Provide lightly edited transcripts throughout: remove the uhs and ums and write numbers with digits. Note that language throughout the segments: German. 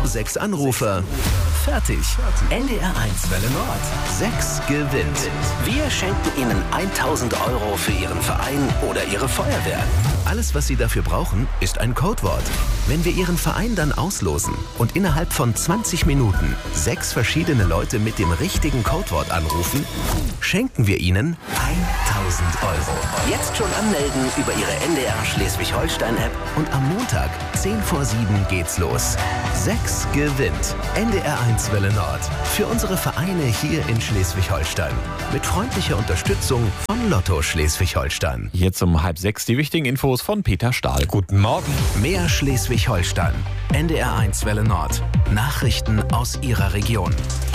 6 Anrufer. Fertig. NDR1 Welle Nord. 6 gewinnt. Wir schenken Ihnen 1.000 € für Ihren Verein oder Ihre Feuerwehr. Alles, was Sie dafür brauchen, ist ein Codewort. Wenn wir Ihren Verein dann auslosen und innerhalb von 20 Minuten 6 verschiedene Leute mit dem richtigen Codewort anrufen, schenken wir Ihnen 1.000 €. Jetzt schon anmelden über Ihre NDR Schleswig-Holstein-App und am Montag 6:10 geht's los. 6 gewinnt. NDR1 Welle Nord. Für unsere Vereine hier in Schleswig-Holstein. Mit freundlicher Unterstützung von Lotto Schleswig-Holstein. Jetzt um 5:30 die wichtigen Infos von Peter Stahl. Guten Morgen. Mehr Schleswig-Holstein. NDR1 Welle Nord. Nachrichten aus Ihrer Region.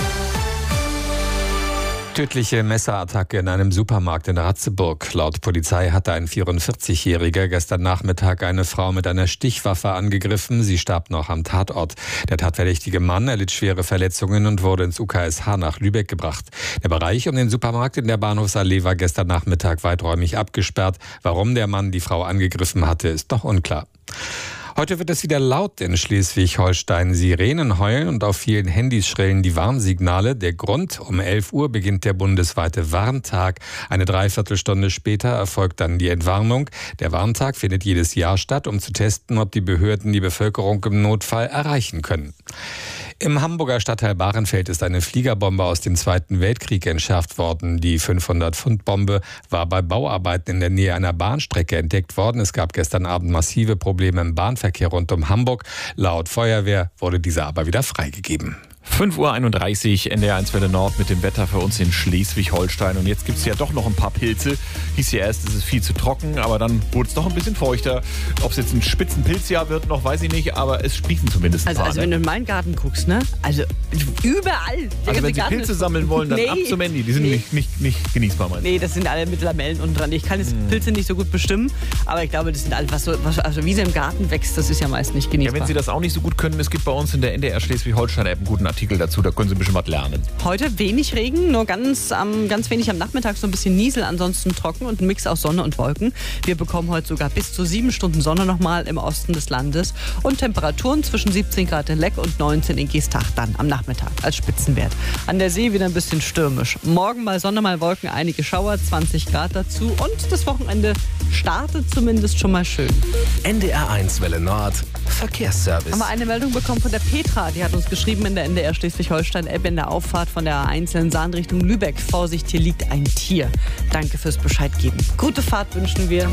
Tödliche Messerattacke in einem Supermarkt in Ratzeburg. Laut Polizei hatte ein 44-Jähriger gestern Nachmittag eine Frau mit einer Stichwaffe angegriffen. Sie starb noch am Tatort. Der tatverdächtige Mann erlitt schwere Verletzungen und wurde ins UKSH nach Lübeck gebracht. Der Bereich um den Supermarkt in der Bahnhofsallee war gestern Nachmittag weiträumig abgesperrt. Warum der Mann die Frau angegriffen hatte, ist noch unklar. Heute wird es wieder laut in Schleswig-Holstein. Sirenen heulen und auf vielen Handys schrillen die Warnsignale. Der Grund: um 11 Uhr beginnt der bundesweite Warntag. Eine Dreiviertelstunde später erfolgt dann die Entwarnung. Der Warntag findet jedes Jahr statt, um zu testen, ob die Behörden die Bevölkerung im Notfall erreichen können. Im Hamburger Stadtteil Bahrenfeld ist eine Fliegerbombe aus dem Zweiten Weltkrieg entschärft worden. Die 500-Pfund-Bombe war bei Bauarbeiten in der Nähe einer Bahnstrecke entdeckt worden. Es gab gestern Abend massive Probleme im Bahnverkehr rund um Hamburg. Laut Feuerwehr wurde diese aber wieder freigegeben. 5:31 Uhr, NDR1 Welle Nord mit dem Wetter für uns in Schleswig-Holstein. Und jetzt gibt es ja doch noch ein paar Pilze. Hieß ja erst, es ist viel zu trocken, aber dann wurde es noch ein bisschen feuchter. Ob es jetzt ein Spitzenpilzjahr wird, noch weiß ich nicht, aber es sprießen zumindest ein paar. Also wenn du in meinen Garten guckst, ne? Also überall. Also wenn Sie Pilze sammeln wollen, dann ab zum Handy. Die sind nicht genießbar, meinst du? Nee, das sind alle mit Lamellen unten dran. Ich kann jetzt Pilze nicht so gut bestimmen, aber ich glaube, das sind alle, also wie sie im Garten wächst, das ist ja meist nicht genießbar. Ja, wenn Sie das auch nicht so gut können, es gibt bei uns in der NDR Schleswig-Holstein-App einen guten Artikel dazu, da können Sie ein bisschen was lernen. Heute wenig Regen, nur ganz wenig am Nachmittag, so ein bisschen Niesel, ansonsten trocken und ein Mix aus Sonne und Wolken. Wir bekommen heute sogar bis zu 7 Stunden Sonne nochmal im Osten des Landes und Temperaturen zwischen 17 Grad in Leck und 19 in Geestach dann am Nachmittag als Spitzenwert. An der See wieder ein bisschen stürmisch. Morgen mal Sonne, mal Wolken, einige Schauer, 20 Grad dazu und das Wochenende startet zumindest schon mal schön. NDR1 Welle Nord. Verkehrsservice. Haben wir eine Meldung bekommen von der Petra, die hat uns geschrieben in der NDR Schleswig-Holstein-App in der Auffahrt von der einzelnen Sahn Richtung Lübeck. Vorsicht, hier liegt ein Tier. Danke fürs Bescheid geben. Gute Fahrt wünschen wir.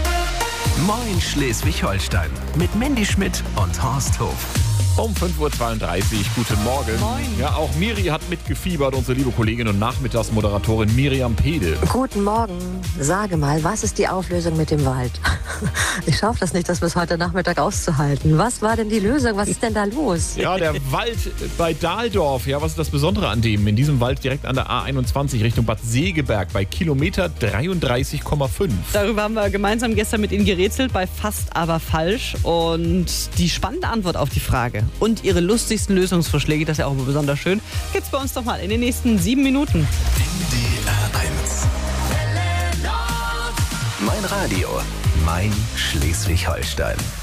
Moin Schleswig-Holstein mit Mandy Schmidt und Horst Hof. Um 5:32 Uhr, guten Morgen. Moin. Ja, auch Miri hat mitgefiebert, unsere liebe Kollegin und Nachmittagsmoderatorin Miriam Pedel. Guten Morgen. Sage mal, was ist die Auflösung mit dem Wald? Ich schaffe das nicht, das bis heute Nachmittag auszuhalten. Was war denn die Lösung? Was ist denn da los? Ja, der Wald bei Dahldorf. Ja, was ist das Besondere an dem? In diesem Wald direkt an der A21 Richtung Bad Segeberg bei Kilometer 33,5. Darüber haben wir gemeinsam gestern mit Ihnen gerätselt, bei Fast aber falsch. Und die spannende Antwort auf die Frage und Ihre lustigsten Lösungsvorschläge, das ist ja auch immer besonders schön, gibt's bei uns doch mal in den nächsten 7 Minuten. NDR1. Mein Radio, mein Schleswig-Holstein.